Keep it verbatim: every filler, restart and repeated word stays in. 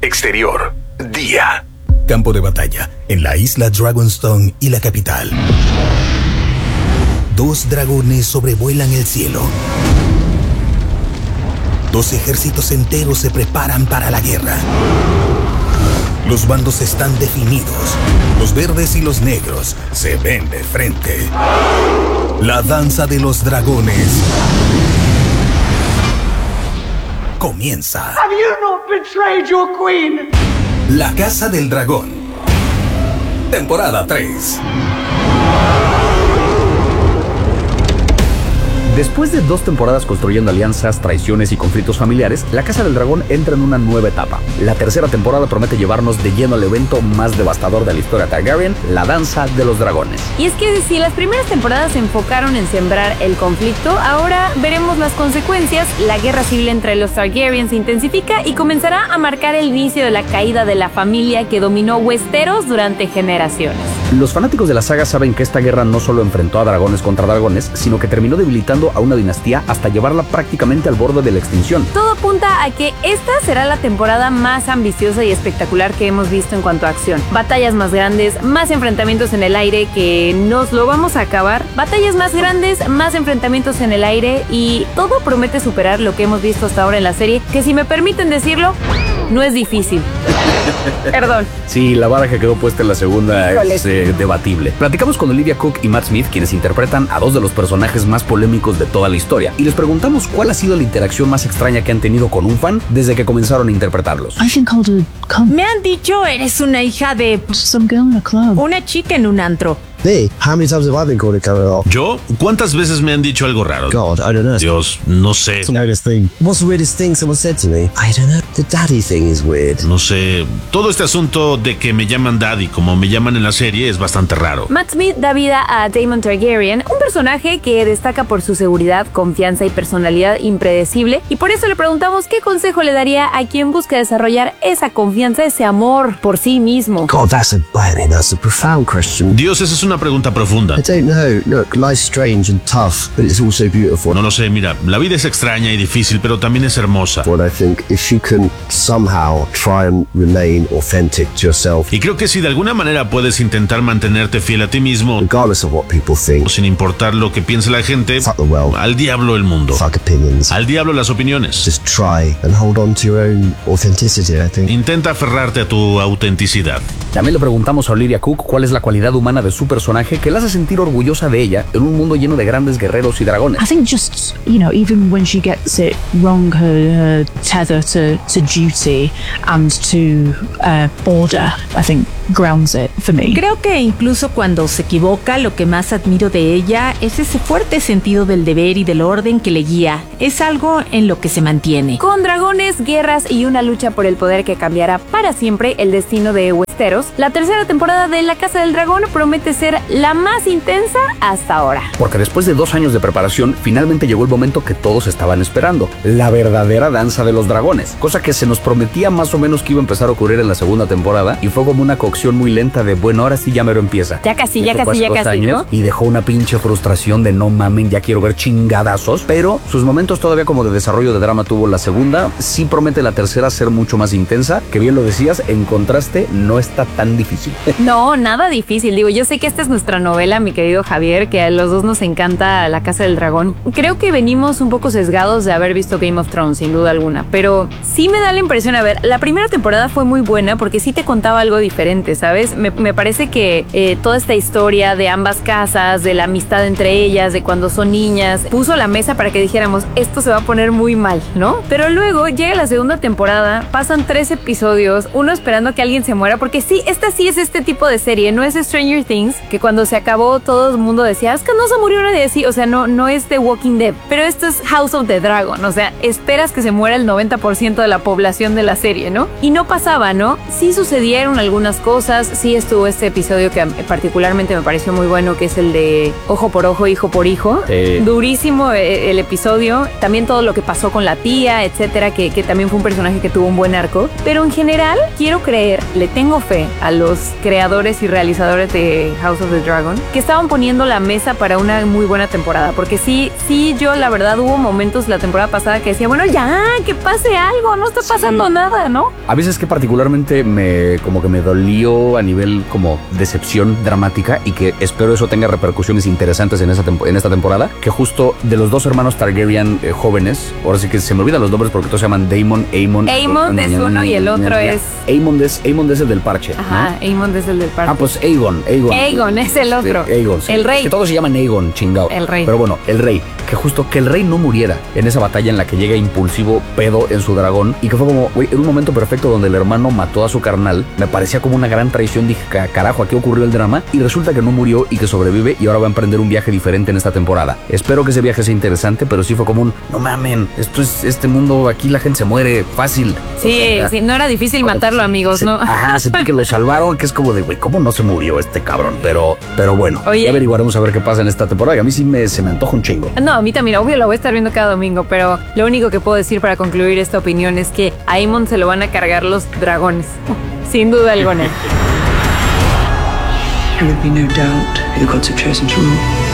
Exterior, día. Campo de batalla, en la isla Dragonstone y la capital. Dos dragones sobrevuelan el cielo. Dos ejércitos enteros se preparan para la guerra. Los bandos están definidos. Los verdes y los negros se ven de frente. La danza de los dragones comienza. Have you not betrayed your queen? La Casa del Dragón. Temporada tres. Después de dos temporadas construyendo alianzas, traiciones y conflictos familiares, la Casa del Dragón entra en una nueva etapa. La tercera temporada promete llevarnos de lleno al evento más devastador de la historia Targaryen, la Danza de los Dragones. Y es que si las primeras temporadas se enfocaron en sembrar el conflicto, ahora veremos las consecuencias. La guerra civil entre los Targaryen se intensifica y comenzará a marcar el inicio de la caída de la familia que dominó Westeros durante generaciones. Los fanáticos de la saga saben que esta guerra no solo enfrentó a dragones contra dragones, sino que terminó debilitando a una dinastía hasta llevarla prácticamente al borde de la extinción. Todo apunta a que esta será la temporada más ambiciosa y espectacular que hemos visto en cuanto a acción. Batallas más grandes, más enfrentamientos en el aire que nos lo vamos a acabar. Batallas más grandes, más enfrentamientos en el aire y todo promete superar lo que hemos visto hasta ahora en la serie, que si me permiten decirlo, no es difícil. Perdón. Sí, la vara que quedó puesta en la segunda es eh, debatible. Platicamos con Olivia Cook y Matt Smith, quienes interpretan a dos de los personajes más polémicos de toda la historia, y les preguntamos cuál ha sido la interacción más extraña que han tenido con un fan desde que comenzaron a interpretarlos. Me han dicho eres una hija de some girl in a club. una chica en un antro. Me? How many times have I been called a camera? ¿Yo? ¿Cuántas veces me han dicho algo raro? God, I don't know. Dios, no sé. It's the weirdest thing. What's the weirdest thing someone said to me? I don't know. The daddy thing is weird. No sé. Todo este asunto de que me llaman daddy como me llaman en la serie es bastante raro. Matt Smith da vida a Daemon Targaryen, un personaje que destaca por su seguridad, confianza y personalidad impredecible, y por eso le preguntamos qué consejo le daría a quien busca desarrollar esa confianza, ese amor por sí mismo. God, that's a, I mean, that's a profound question. Dios, esa es una pregunta profunda. I don't know. Look, life's strange and tough, but it's also beautiful. No lo sé, mira, la vida es extraña y difícil, pero también es hermosa. What I think, if you can somehow try and remain authentic to yourself, Y creo que si de alguna manera puedes intentar mantenerte fiel a ti mismo, regardless of what people think, sin importar lo que piense la gente, fuck the world, al diablo el mundo, fuck opinions, al diablo las opiniones. just try and hold on to your own authenticity, I think. Intenta aferrarte a tu autenticidad. También le preguntamos a Olivia Cook cuál es la cualidad humana de su personaje que la hace sentir orgullosa de ella en un mundo lleno de grandes guerreros y dragones. I think just, you know, even when she gets it wrong, her, her tether to, to duty and to uh, order, I think grounds it for me. Creo que incluso cuando se equivoca, lo que más admiro de ella es ese fuerte sentido del deber y del orden que le guía. Es algo en lo que se mantiene. Con dragones, guerras y una lucha por el poder que cambiará para siempre el destino de Westeros, la tercera temporada de La Casa del Dragón promete ser la más intensa hasta ahora. Porque después de dos años de preparación, finalmente llegó el momento que todos estaban esperando, la verdadera danza de los dragones, cosa que se nos prometía más o menos que iba a empezar a ocurrir en la segunda temporada, y fue como una cocción muy lenta de, bueno, ahora sí ya mero empieza. Ya casi, ya Esto casi, ya fue hace dos casi, años, ¿no? Y dejó una pinche frustración de no mamen, ya quiero ver chingadazos, pero sus momentos todavía como de desarrollo de drama tuvo la segunda. Sí promete la tercera ser mucho más intensa, que bien lo decías, en contraste no está tan difícil. No, nada difícil. Digo, yo sé que esta es nuestra novela, mi querido Javier, que a los dos nos encanta La Casa del Dragón. Creo que venimos un poco sesgados de haber visto Game of Thrones, sin duda alguna, pero sí me da la impresión, a ver, la primera temporada fue muy buena porque sí te contaba algo diferente, ¿sabes? Me, me parece que eh, toda esta historia de ambas casas, de la amistad entre ellas, de cuando son niñas, puso la mesa para que dijéramos, esto se va a poner muy mal, ¿no? Pero luego llega la segunda temporada, pasan tres episodios, uno esperando que alguien se muera, porque sí, esta sí es este tipo de serie, no es Stranger Things, que cuando se acabó todo el mundo decía, es que no se murió nadie así, o sea, no, no es The Walking Dead, pero esto es House of the Dragon, o sea, esperas que se muera el noventa por ciento de la población de la serie, ¿no? Y no pasaba, ¿no? Sí sucedieron algunas cosas, sí estuvo este episodio que particularmente me pareció muy bueno, que es el de ojo por ojo, hijo por hijo. Eh. Durísimo el episodio, también todo lo que pasó con la tía, etcétera, que, que también fue un personaje que tuvo un buen arco, pero en general quiero creer, le tengo fe a los creadores y realizadores de House of the Dragon, que estaban poniendo la mesa para una muy buena temporada, porque sí, sí, yo la verdad hubo momentos la temporada pasada que decía, bueno, ya, que pase algo, no está pasando sí. nada, ¿no? A veces que particularmente me, como que me dolió a nivel como decepción dramática y que espero eso tenga repercusiones interesantes en, esa tempo, en esta temporada, que justo de los dos hermanos Targaryen eh, jóvenes, ahora sí que se me olvidan los nombres porque todos se llaman Daemon, Aemon. Aemon es uno y el otro es... Aemon es, Aemon es el del parche, Ajá, ¿no? Aemon es el del parche. Ah, pues Aegon, Aegon. Aegon es el otro. Aegon, sí. El rey. Que todos se llaman Aegon, chingado. El rey. Pero bueno, el rey. Que justo que el rey no muriera en esa batalla en la que llega impulsivo pedo en su dragón y que fue como, güey, en un momento perfecto donde el hermano mató a su carnal, me parecía como una gran traición. Dije, carajo, aquí ocurrió el drama y resulta que no murió y que sobrevive y ahora va a emprender un viaje diferente en esta temporada. Espero que ese viaje sea interesante, pero sí fue como un, no mamen, esto es este mundo, aquí la gente se muere fácil. Sí, o sea, sí, no era difícil matarlo, amigos, se, ¿no? Ajá, sentí que lo salvaron, que es como de, güey, ¿cómo no se murió este cabrón? Pero, pero bueno, Oye, ya averiguaremos a ver qué pasa en esta temporada. Y a mí sí me, se me antoja un chingo. No, a mí también, obvio, lo voy a estar viendo cada domingo, pero lo único que puedo decir para concluir esta opinión es que a Aemon se lo van a cargar los dragones. Sin duda alguna. There would be no doubt who the gods have chosen to rule.